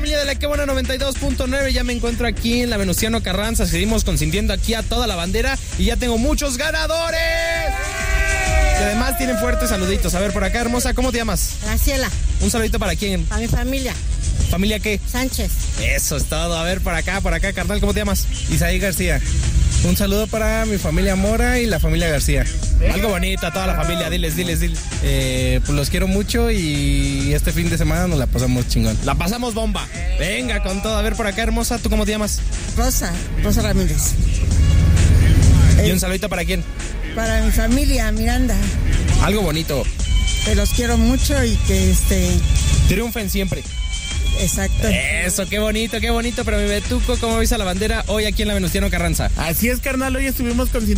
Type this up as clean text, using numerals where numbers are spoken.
familia de la Que Buena 92.9, ya me encuentro aquí en la Venustiano Carranza, seguimos consintiendo aquí a toda la bandera y ya tengo muchos ganadores. Y además tienen fuertes saluditos. A ver, por acá, hermosa, ¿cómo te llamas? Graciela. Un saludito para quién. Para mi familia. ¿Familia qué? Sánchez. Eso es todo. A ver, por acá, carnal, ¿cómo te llamas? Isaí García. Un saludo para mi familia Mora y la familia García. Algo bonito a toda la familia, diles. Pues los quiero mucho y este fin de semana nos la pasamos chingón. La pasamos bomba. Venga, con todo. A ver, por acá, hermosa, ¿tú cómo te llamas? Rosa Ramírez. ¿Y un saludito para quién? Para mi familia, Miranda. Algo bonito. Que los quiero mucho y que triunfen siempre. Exacto. Eso, qué bonito, pero mi Betuco, ¿cómo ves a la bandera hoy aquí en la Venustiano Carranza? Así es, carnal, hoy estuvimos con